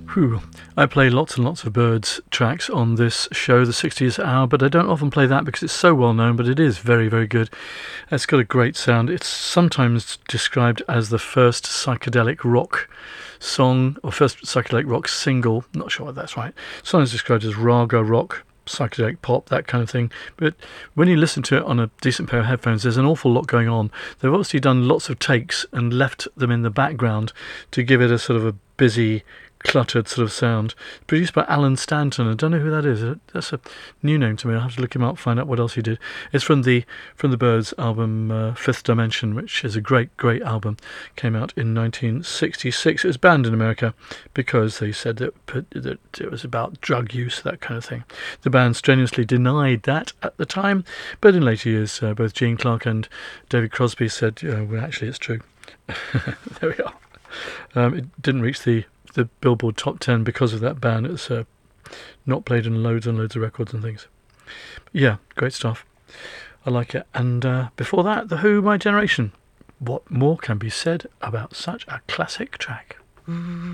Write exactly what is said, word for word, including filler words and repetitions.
Whew. I play lots and lots of Byrds tracks on this show, the sixtieth hour, but I don't often play that because it's so well known, but it is very, very good. It's got a great sound. It's sometimes described as the first psychedelic rock song, or first psychedelic rock single. Not sure if that's right. Sometimes described as raga rock, psychedelic pop, that kind of thing. But when you listen to it on a decent pair of headphones, there's an awful lot going on. They've obviously done lots of takes and left them in the background to give it a sort of a busy, cluttered sort of sound. Produced by Alan Stanton. I don't know who that is. That's a new name to me. I'll have to look him up, find out what else he did. It's from the from the Byrds album uh, Fifth Dimension, which is a great, great album. Came out in nineteen sixty-six. It was banned in America because they said that, that it was about drug use, that kind of thing. The band strenuously denied that at the time, but in later years, uh, both Gene Clark and David Crosby said, uh, well, actually, it's true. There we are. Um, it didn't reach the the Billboard top ten because of that ban. It's uh, not played in loads and loads of records and things. But yeah, great stuff. I like it. And uh, before that, The Who, My Generation. What more can be said about such a classic track?